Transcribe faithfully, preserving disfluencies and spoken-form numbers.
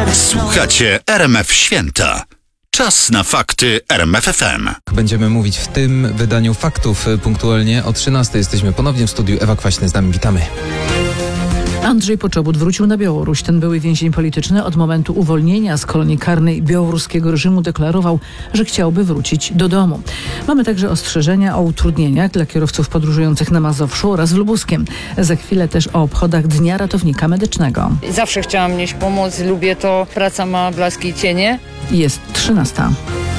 Słuchacie R M F Święta. Czas na fakty R M F F M. Będziemy mówić w tym wydaniu faktów punktualnie o trzynastej. Jesteśmy ponownie w studiu. Ewa Kwaśny z nami. Witamy. Andrzej Poczobut wrócił na Białoruś. Ten były więzień polityczny od momentu uwolnienia z kolonii karnej białoruskiego reżimu deklarował, że chciałby wrócić do domu. Mamy także ostrzeżenia o utrudnieniach dla kierowców podróżujących na Mazowszu oraz w Lubuskiem. Za chwilę też o obchodach Dnia Ratownika Medycznego. Zawsze chciałam nieść pomoc, lubię to. Praca ma blaski i cienie. Jest trzynasta.